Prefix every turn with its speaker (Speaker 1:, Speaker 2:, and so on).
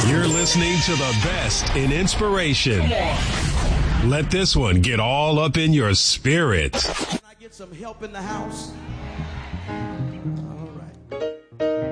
Speaker 1: You're listening to the best in inspiration. Let this one get all up in your spirit.
Speaker 2: Can I get some help in the house?